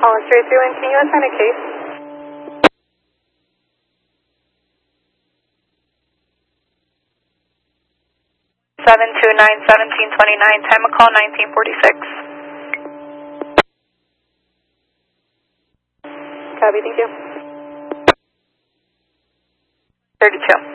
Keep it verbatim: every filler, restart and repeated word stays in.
calling straight through, and can you assign a case? seven two nine, seventeen twenty-nine, time of call nineteen forty-six. Copy, thank you. thirty-two.